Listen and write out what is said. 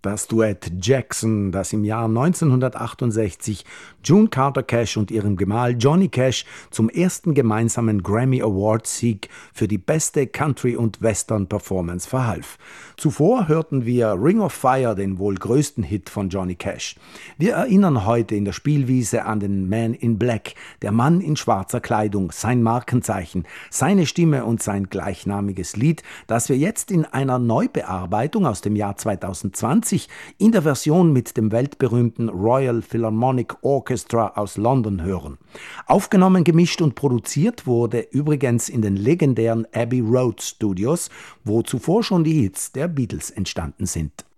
Das Duett Jackson, das im Jahr 1968 June Carter Cash und ihrem Gemahl Johnny Cash zum ersten gemeinsamen Grammy Award-Sieg für die beste Country- und Western-Performance verhalf. Zuvor hörten wir Ring of Fire, den wohl größten Hit von Johnny Cash. Wir erinnern heute in der Spielwiese an den Man in Black, der Mann in schwarzer Kleidung, sein Markenzeichen, seine Stimme und sein gleichnamiges Lied, das wir jetzt in einer Neubearbeitung aus dem Jahr 2020 in der Version mit dem weltberühmten Royal Philharmonic Orchestra aus London hören. Aufgenommen, gemischt und produziert wurde übrigens in den legendären Abbey Road Studios, wo zuvor schon die Hits der Beatles entstanden sind.